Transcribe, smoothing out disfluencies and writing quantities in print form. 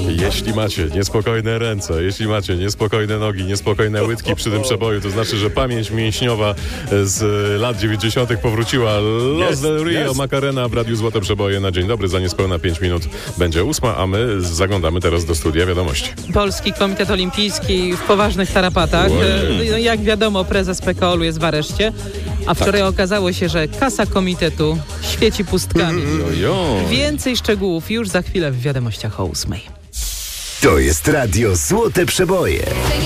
Jeśli macie niespokojne ręce, jeśli macie niespokojne nogi, niespokojne łydki przy tym przeboju, to znaczy, że pamięć mięśniowa z lat 90. powróciła. Los del Rio, Macarena w Radiu Złote Przeboje na dzień dobry. Za niespełna 5 minut będzie 8, a my zaglądamy teraz do studia wiadomości. Polski Komitet Olimpijski w poważnych tarapatach. Jak wiadomo, prezes PKOL-u jest w areszcie, a wczoraj okazało się, że kasa komitetu świeci pustkami. Więcej szczegółów już za chwilę w wiadomościach o 8. To jest Radio Złote Przeboje.